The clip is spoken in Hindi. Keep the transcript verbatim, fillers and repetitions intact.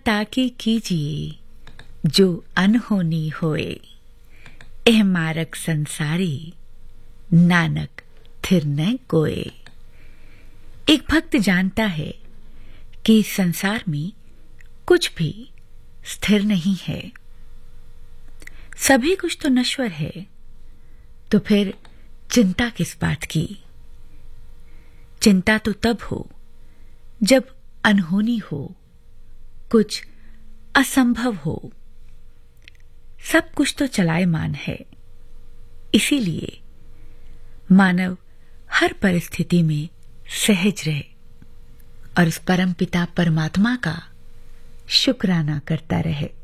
ताकी कीजिए जो अनहोनी होए, एह मारक संसारी नानक थिर न कोय। एक भक्त जानता है कि संसार में कुछ भी स्थिर नहीं है, सभी कुछ तो नश्वर है, तो फिर चिंता किस बात की। चिंता तो तब हो जब अनहोनी हो, कुछ असंभव हो। सब कुछ तो चलायमान है, इसीलिए मानव हर परिस्थिति में सहज रहे और उस परमपिता परमात्मा का शुक्राना करता रहे।